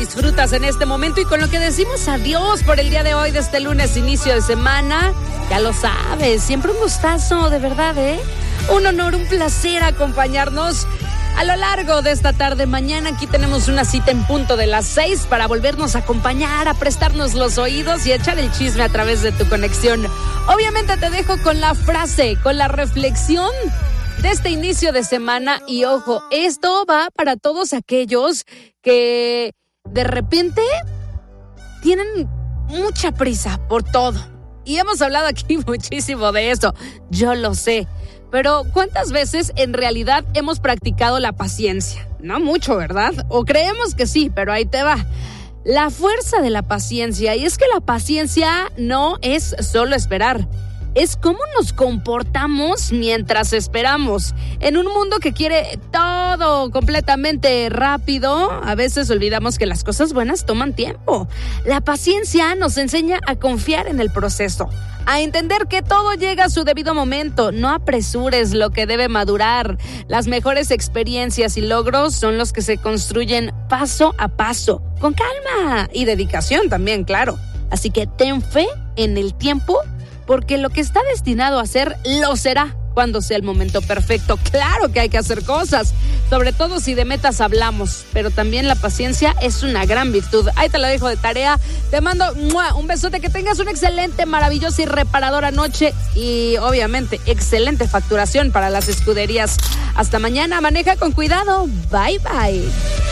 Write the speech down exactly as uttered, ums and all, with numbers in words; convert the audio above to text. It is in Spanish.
Disfrutas en este momento y con lo que decimos adiós por el día de hoy, de este lunes, inicio de semana. Ya lo sabes, siempre un gustazo, de verdad, ¿eh? Un honor, un placer acompañarnos a lo largo de esta tarde. Mañana aquí tenemos una cita en punto de las seis para volvernos a acompañar, a prestarnos los oídos y a echar el chisme a través de tu conexión. Obviamente te dejo con la frase, con la reflexión de este inicio de semana. Y ojo, esto va para todos aquellos que de repente tienen mucha prisa por todo. Y hemos hablado aquí muchísimo de eso, yo lo sé. Pero ¿cuántas veces en realidad hemos practicado la paciencia? No mucho, ¿verdad? O creemos que sí, pero ahí te va. La fuerza de la paciencia. Y es que la paciencia no es solo esperar. Es cómo nos comportamos mientras esperamos. En un mundo que quiere todo completamente rápido, a veces olvidamos que las cosas buenas toman tiempo. La paciencia nos enseña a confiar en el proceso, a entender que todo llega a su debido momento. No apresures lo que debe madurar. Las mejores experiencias y logros son los que se construyen paso a paso, con calma y dedicación también, claro. Así que ten fe en el tiempo, porque lo que está destinado a ser, lo será cuando sea el momento perfecto. Claro que hay que hacer cosas, sobre todo si de metas hablamos, pero también la paciencia es una gran virtud. Ahí te lo dejo de tarea. Te mando ¡mua! Un besote, que tengas una excelente, maravillosa y reparadora noche y obviamente excelente facturación para las escuderías. Hasta mañana, maneja con cuidado. Bye bye.